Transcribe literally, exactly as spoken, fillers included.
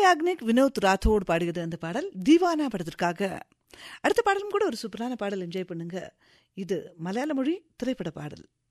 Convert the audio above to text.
யாக்னிக் வினோத் ராத்தோடு பாடியது அந்த பாடல் தீவானா படத்திற்காக. அடுத்த பாடலும் கூட ஒரு சூப்பரான பாடல், என்ஜாய் பண்ணுங்க. இது மலையாள மொழி திரைப்பட பாடல்.